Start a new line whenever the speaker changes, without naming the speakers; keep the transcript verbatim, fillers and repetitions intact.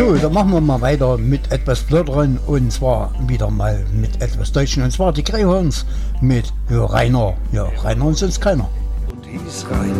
So, dann machen wir mal weiter mit etwas Flirteren und zwar wieder mal mit etwas Deutschen und zwar die Greyhounds mit ja, Rainer. Ja, Rainer und sonst keiner.
Und hieß Rainer.